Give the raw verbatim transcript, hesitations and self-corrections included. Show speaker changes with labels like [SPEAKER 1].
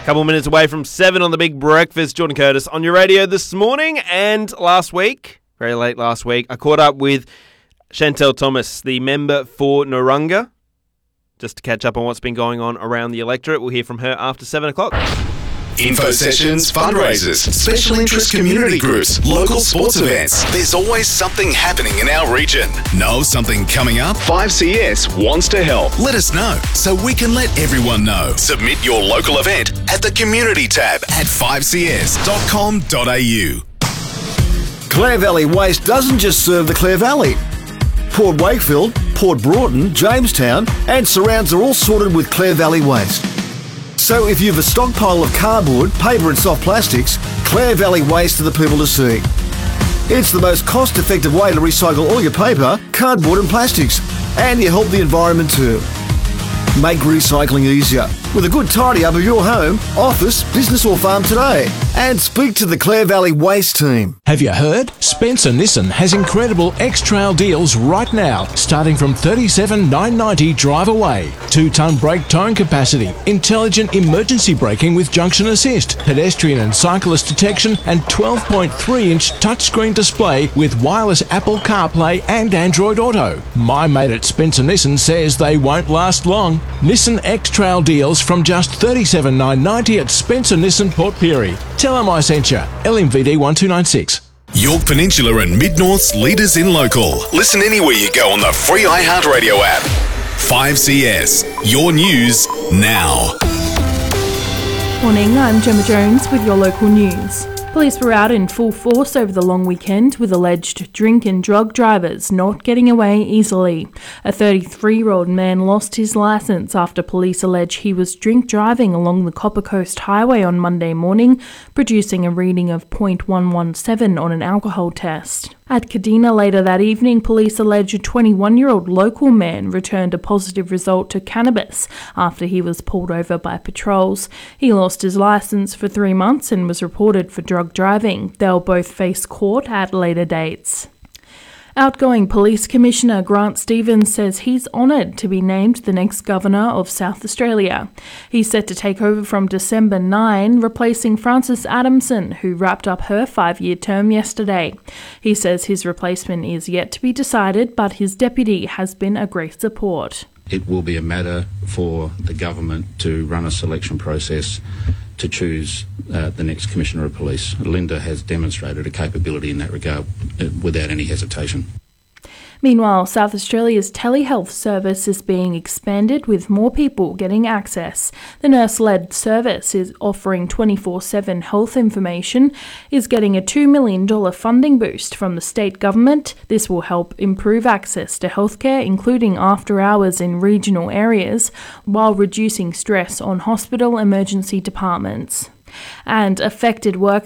[SPEAKER 1] Couple minutes away from seven on the Big Breakfast. Jordan Curtis on your radio this morning and last week, very late last week, I caught up with Chantelle Thomas, the member for Narunga, just to catch up on what's been going on around the electorate. We'll hear from her after seven o'clock.
[SPEAKER 2] Info sessions, fundraisers, special interest community groups, local sports events. There's always something happening in our region. Know something coming up? five C S wants to help. Let us know so we can let everyone know. Submit your local event at the community tab at five c s dot com dot a u.
[SPEAKER 3] Clare Valley Waste doesn't just serve the Clare Valley. Port Wakefield, Port Broughton, Jamestown and surrounds are all sorted with Clare Valley Waste. So if you have a stockpile of cardboard, paper and soft plastics, Clare Valley Waste are the people to see. It's the most cost-effective way to recycle all your paper, cardboard and plastics, and you help the environment too. Make recycling easier with a good tidy up of your home, office, business or farm today. And speak to the Clare Valley Waste team.
[SPEAKER 4] Have you heard? Spencer Nissan has incredible X-Trail deals right now, starting from thirty-seven thousand nine hundred ninety dollars drive away. Two-ton brake towing capacity, intelligent emergency braking with junction assist, pedestrian and cyclist detection, and twelve point three inch touchscreen display with wireless Apple CarPlay and Android Auto. My mate at Spencer Nissan says they won't last long. Nissan X-Trail deals from just thirty-seven thousand nine hundred ninety dollars at Spencer Nissan Port Pirie. Tell them I sent you. L M V D one two nine six.
[SPEAKER 2] York Peninsula and Mid-North's leaders in local. Listen anywhere you go on the free iHeartRadio app. five C S, your news now.
[SPEAKER 5] Morning, I'm Gemma Jones with your local news. Police were out in full force over the long weekend with alleged drink and drug drivers not getting away easily. A thirty-three-year-old man lost his licence after police allege he was drink driving along the Copper Coast Highway on Monday morning, producing a reading of point one one seven on an alcohol test. At Kadina later that evening, police allege a twenty-one-year-old local man returned a positive result to cannabis after he was pulled over by patrols. He lost his licence for three months and was reported for drug driving. They'll both face court at later dates. Outgoing Police Commissioner Grant Stevens says he's honoured to be named the next Governor of South Australia. He's set to take over from December ninth, replacing Frances Adamson, who wrapped up her five-year term yesterday. He says his replacement is yet to be decided, but his deputy has been a great support.
[SPEAKER 6] It will be a matter for the government to run a selection process to choose uh, the next Commissioner of Police. Linda has demonstrated a capability in that regard uh, without any hesitation.
[SPEAKER 5] Meanwhile, South Australia's telehealth service is being expanded with more people getting access. The nurse-led service is offering twenty-four seven health information, is getting a two million dollars funding boost from the state government. This will help improve access to healthcare, including after hours in regional areas, while reducing stress on hospital emergency departments. And affected workers